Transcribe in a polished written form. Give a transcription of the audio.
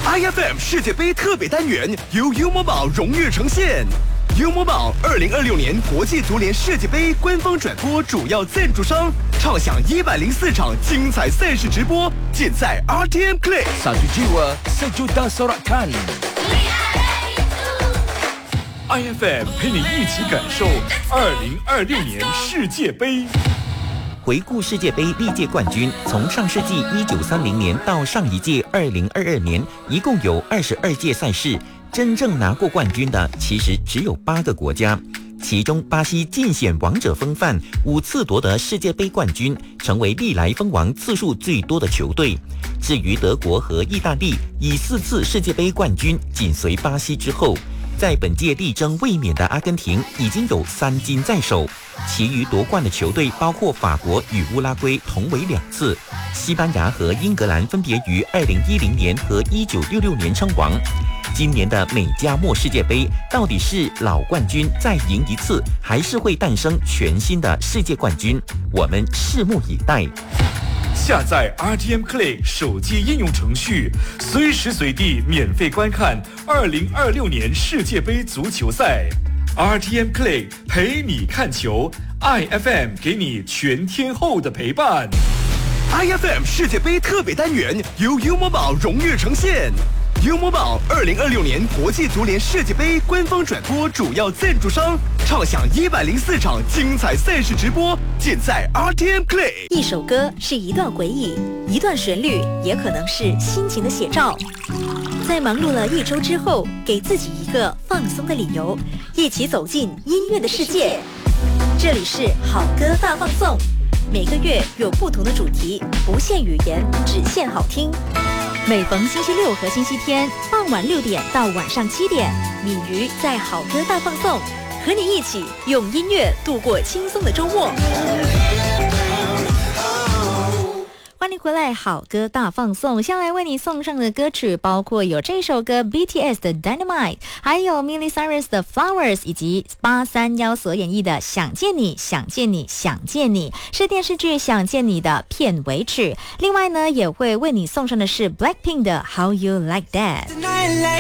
IFM 世界杯特别单元由优某宝荣誉呈现。优某宝2026年国际足联世界杯官方转播主要赞助商，畅享104场精彩赛事直播，尽在 RTM Play。 Satu jiwa, sejuta sorakan。 IFM 陪你一起感受2026年世界杯。 回顾世界杯历届冠军，从上世纪1930年到上一届2022年，一共有22届赛事，真正拿过冠军的其实只有8个国家。其中巴西尽显王者风范，5次夺得世界杯冠军，成为历来封王次数最多的球队。至于德国和意大利，以4次世界杯冠军紧随巴西之后。在本届力争卫冕的阿根廷已经有3金在手，其余夺冠的球队包括法国与乌拉圭同为2次，西班牙和英格兰分别于2010年和1966年称王。今年的美加墨世界杯到底是老冠军再赢一次，还是会诞生全新的世界冠军？我们拭目以待。 下载 RTM Play 手机应用程序，随时随地免费观看2026年世界杯足球赛。RTM Play 陪你看球 ，IFM 给你全天候的陪伴。 IFM 世界杯特别单元由优某宝荣誉呈现。优某宝2026年国际足联世界杯官方转播主要赞助商，畅享104场精彩赛事直播，尽在 RTM Play。 一首歌是一段回忆，一段旋律也可能是心情的写照。在忙碌了1周之后，给自己一个放松的理由，一起走进音乐的世界。这里是好歌大放送，每个月有不同的主题，不限语言，只限好听。每逢星期六和星期天傍晚6点到晚上7点，敏瑜在好歌大放送，和你一起用音乐度过轻松的周末。欢迎回来，好歌大放送。下来为你送上的歌曲包括有这首歌 BTS 的 Dynamite， 还有 Miley Cyrus 的 Flowers， 以及831所演绎的想见你想见你想见你，是电视剧想见你的片尾曲。另外呢，也会为你送上的是 Blackpink 的 How You Like That。